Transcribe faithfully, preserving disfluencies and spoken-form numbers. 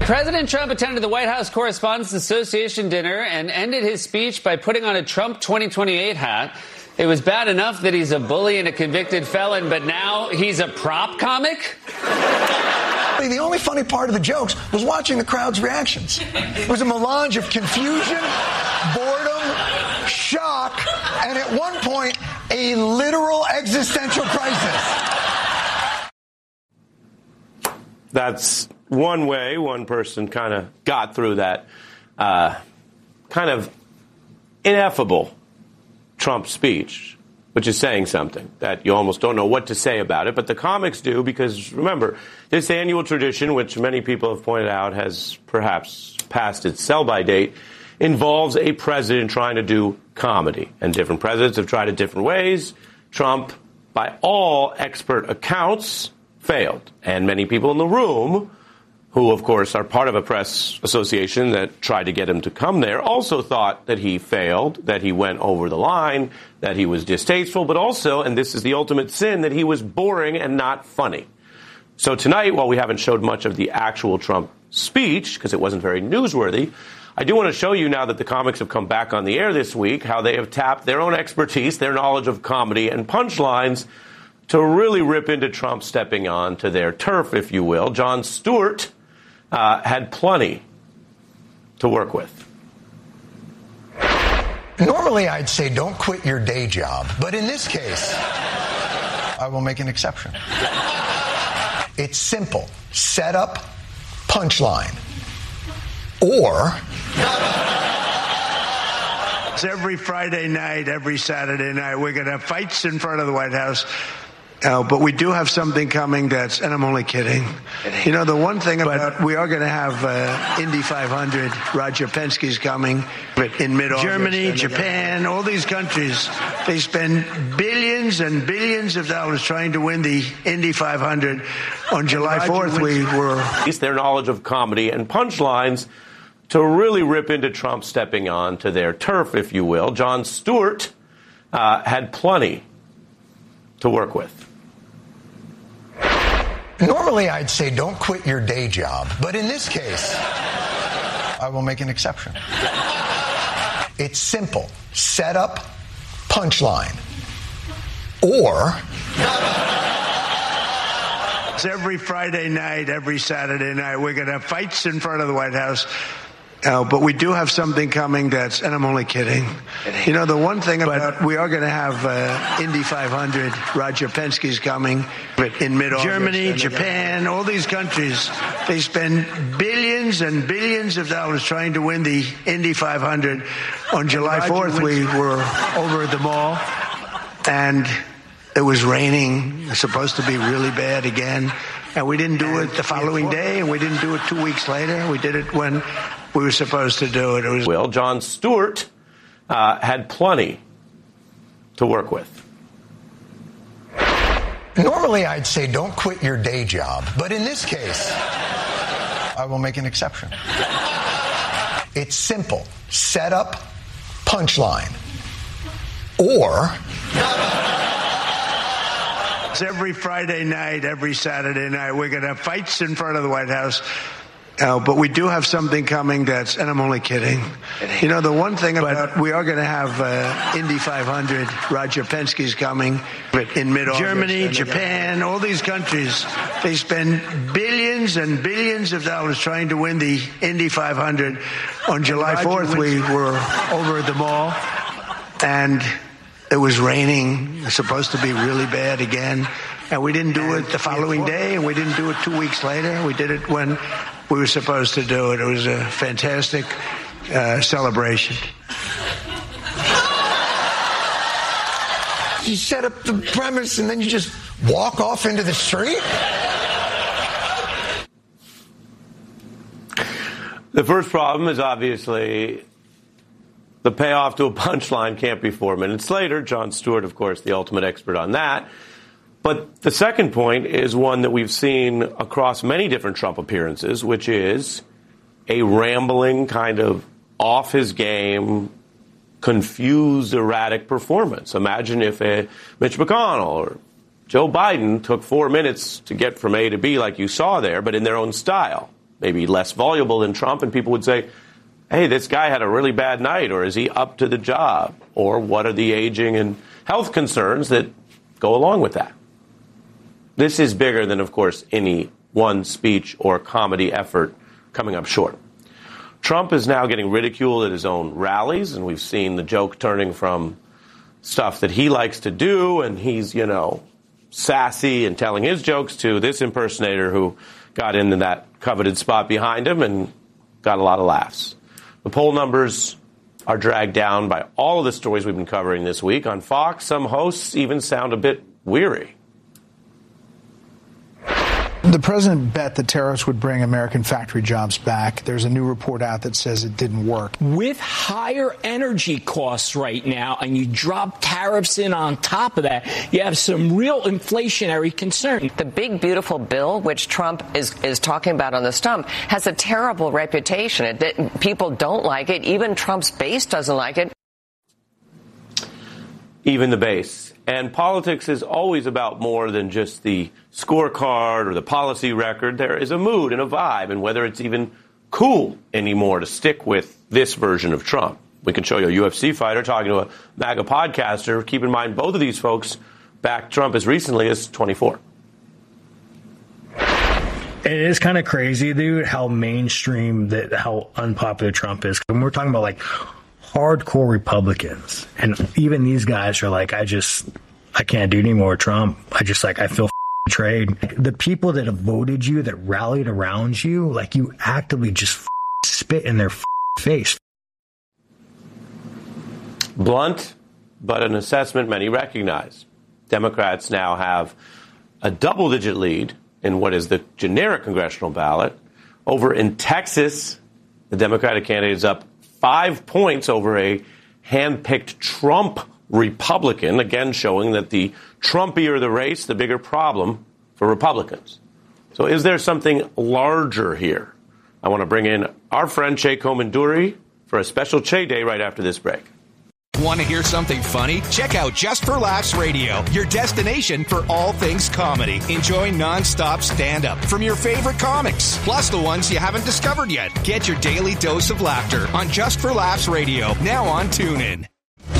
President Trump attended the White House Correspondents Association dinner and ended his speech by putting on a Trump twenty twenty-eight hat. It was bad enough that he's a bully and a convicted felon, but now he's a prop comic? The only funny part of the jokes was watching the crowd's reactions. It was a melange of confusion, boredom, shock, and at one point, a literal existential crisis. That's one way one person kind of got through that uh, kind of ineffable Trump speech, which is saying something that you almost don't know what to say about it. But the comics do, because, remember, this annual tradition, which many people have pointed out has perhaps passed its sell-by date, involves a president trying to do comedy. And different presidents have tried it different ways. Trump, by all expert accounts, failed. And many people in the room, who, of course, are part of a press association that tried to get him to come there, also thought that he failed, that he went over the line, that he was distasteful, but also, and this is the ultimate sin, that he was boring and not funny. So tonight, while we haven't showed much of the actual Trump speech, because it wasn't very newsworthy, I do want to show you, now that the comics have come back on the air this week, how they have tapped their own expertise, their knowledge of comedy and punchlines, to really rip into Trump stepping on to their turf, if you will. Jon Stewart uh, had plenty to work with. Normally, I'd say don't quit your day job. But in this case, I will make an exception. It's simple. Set up, punchline. Or... Every Friday night, every Saturday night, we're going to have fights in front of the White House. Uh, but we do have something coming that's, and I'm only kidding. You know, the one thing about, we are going to have uh, Indy five hundred. Roger Penske's coming in mid-August. Germany, Japan, all these countries, they spend billions and billions of dollars trying to win the Indy five hundred. On July fourth, we were... At least their knowledge of comedy and punchlines to really rip into Trump stepping on to their turf, if you will. Jon Stewart uh, had plenty to work with. Normally, I'd say don't quit your day job. But in this case, I will make an exception. It's simple. Set up, punchline. Or... Every Friday night, every Saturday night, we're going to have fights in front of the White House. Uh, but we do have something coming that's, and I'm only kidding. You know, the one thing about, we are going to have uh, Indy five hundred. Roger Penske's coming in mid-August. Germany, Japan, all these countries, they spend billions and billions of dollars trying to win the Indy five hundred. On July fourth, we were over at the mall, and it was raining. It was supposed to be really bad again. And we didn't do it the following day, and we didn't do it two weeks later. We did it when we were supposed to do it. It was Well, Jon Stewart uh, had plenty to work with. Normally, I'd say don't quit your day job. But in this case, I will make an exception. It's simple. Set up, punchline. Or... Every Friday night, every Saturday night, we're going to have fights in front of the White House. Uh, but we do have something coming that's, and I'm only kidding. You know, the one thing about, we are going to have uh, Indy five hundred. Roger Penske's coming in mid-August. Germany, Japan, all these countries, they spend billions and billions of dollars trying to win the Indy five hundred. On July fourth, we were over at the mall, and it was raining. It was supposed to be really bad again. And we didn't do it the following day, and we didn't do it two weeks later. We did it when we were supposed to do it. It was a fantastic uh, celebration. You set up the premise, and then you just walk off into the street? The first problem is obviously the payoff to a punchline can't be four minutes later. Jon Stewart, of course, the ultimate expert on that. But the second point is one that we've seen across many different Trump appearances, which is a rambling, kind of off his game, confused, erratic performance. Imagine if a Mitch McConnell or Joe Biden took four minutes to get from A to B like you saw there, but in their own style. maybe less voluble than Trump, and people would say, hey, this guy had a really bad night, or is he up to the job? Or what are the aging and health concerns that go along with that? This is bigger than, of course, any one speech or comedy effort coming up short. Trump is now getting ridiculed at his own rallies, and we've seen the joke turning from stuff that he likes to do, and he's, you know, sassy and telling his jokes, to this impersonator who got into that coveted spot behind him and got a lot of laughs. The poll numbers are dragged down by all of the stories we've been covering this week. On Fox, some hosts even sound a bit weary. The president bet that tariffs would bring American factory jobs back. There's a new report out that says it didn't work. With higher energy costs right now, and you drop tariffs in on top of that, you have some real inflationary concern. The big, beautiful bill, which Trump is, is talking about on the stump, has a terrible reputation. It, it, people don't like it. Even Trump's base doesn't like it. Even the base. And politics is always about more than just the scorecard or the policy record. There is a mood and a vibe, and whether it's even cool anymore to stick with this version of Trump. We can show you a U F C fighter talking to a MAGA podcaster. Keep in mind, both of these folks backed Trump as recently as twenty-four. It is kind of crazy, dude, how mainstream, that how unpopular Trump is. When we're talking about, like, hardcore Republicans, and even these guys are like, I just, I can't do any more Trump. I just, like, I feel betrayed. The people that have voted you, that rallied around you, like, you actively just spit in their face. Blunt, but an assessment many recognize. Democrats now have a double-digit lead in what is the generic congressional ballot. Over in Texas, the Democratic candidate is up five points over a hand-picked Trump Republican, again showing that the Trumpier the race, the bigger problem for Republicans. So is there something larger here? I want to bring in our friend Che Komanduri for a special Che Day right after this break. Want to hear something funny? Check out Just for Laughs Radio, your destination for all things comedy. Enjoy nonstop stand-up from your favorite comics, plus the ones you haven't discovered yet. Get your daily dose of laughter on Just for Laughs Radio, now on TuneIn.